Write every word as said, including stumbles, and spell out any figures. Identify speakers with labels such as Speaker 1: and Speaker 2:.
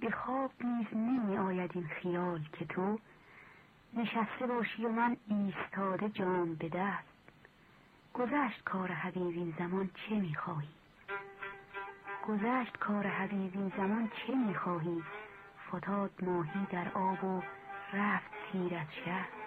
Speaker 1: به خواب نیز نمی آید این خیال که تو نشسته باشی و من ایستاده جام به دست. گذشت کار حبیب این زمان چه می خواهی؟ گذشت کار حبیب این زمان چه می خواهی؟ فتاد ماهی در آب و رفت تیر از شهر.